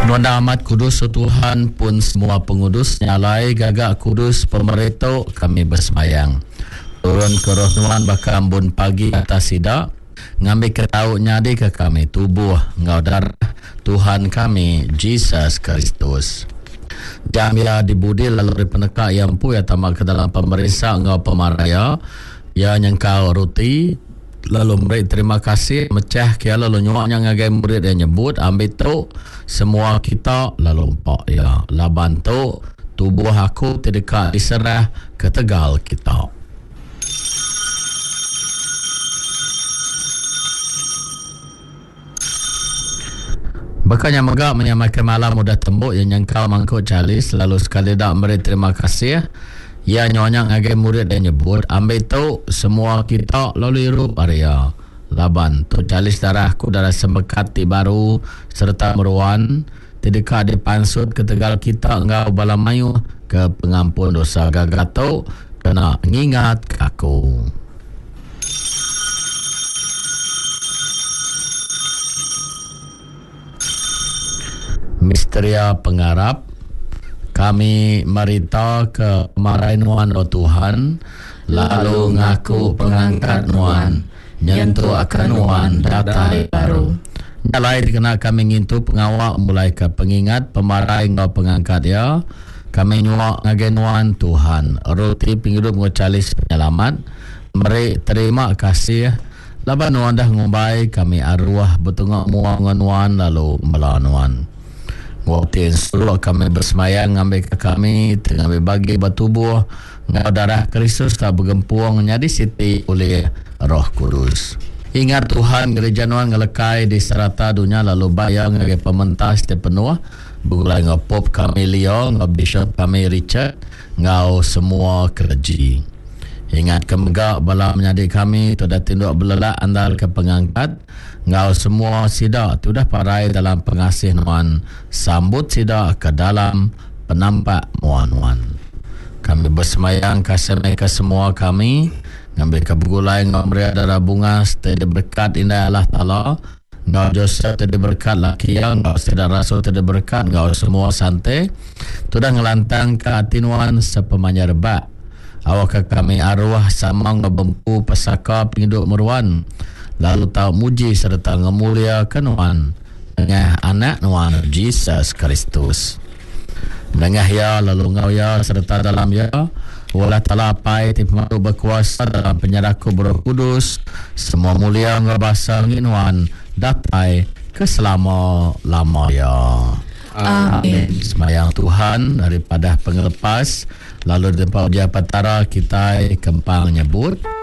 Nuanda amat kudus Tuhan pun semua pengudus nyalai gagak kudus pemerintah kami bersemayang. Turun ke roh Tuhan baka ambun pagi atas sidak ngambil ketau nyadi ke kami tubuh ngau darah Tuhan kami Jesus Kristus. Jamila dibudi lalu peneka yang pu ya tamak ke dalam pemerintah ngau pemaraya ya nyengkau roti lalu murid terima kasih mecah kia lalu nyuaknya ngagai murid yang nyebut ambil tu semua kita lalu empak ya laban tu tubuh aku terdekat diserah ke tegal kita. Bakanya megak menyamakan malam mudah tembuk yang nyangkau mangkuk calis lalu sekali dak murid terima kasih ya nyonya ngagai murid dan nyebut ambil tu semua kita lalu irup area laban tu calis darahku darah sembekat ti baru serta meruan terdekat di pansut ke tegal kita engkau balamayu ke pengampun dosa gagato kena ngingat aku. Misteria pengarap kami merita ke marahin Nuan o Tuhan lalu ngaku pengangkat Nuan nyentuh akan Nuan datai baru nyalai dikena kami ngintu pengawak mulai ke pengingat pemarahin o pengangkat ya kami nyuak ngagen Nuan Tuhan roti penghidup ngocalis penyelamat meri terima kasih laban Nuan dah ngumbai kami arwah betungak muang Nuan lalu melawan waktu seluruh kami bersemayang ngambil ke kami tengah bagi batubuh ngau darah Kristus tak bergempuang nyadi siti oleh Roh Kudus. Ingat Tuhan gereja Nuan ngelekai di serata dunia lalu bayang ngagai pementas te penuh begulai ngau Pop kami Leo ngau Bishop kami Richard ngau semua kerji. Ingat kemegak bala menjadi kami tu dah tinduk belelak andal ke pengangkat ngau semua sidak tu dah parai dalam pengasih Nuan sambut sidak ke dalam penampak muan-muan. Kami bersemayang kasih mereka semua kami ngambil ke begulai ngau meriah darah bunga setelah berkat indah Allah Ta'ala ngau Joseph tadi berkat laki yang ngau sedar rasul tadi berkat ngau semua santai tu dah ngelantang ke hati Nuan sepemanya rebak awak kami arwah sama ngebempu pesaka penghidup meruan lalu tahu muji serta ngemuliakan Nuan dengan anak Nuan Jesus Kristus dengan ya lalu ngau ya serta dalam ya wala ta'ala pai ti pemalu berkuasa dalam penyerahku Roh Kudus semua mulia ngebasa Nuan datai keselama-lama ya. Amin. Semayang Tuhan daripada pengelepas lalu di tempat ujian petara kita kempang nyebut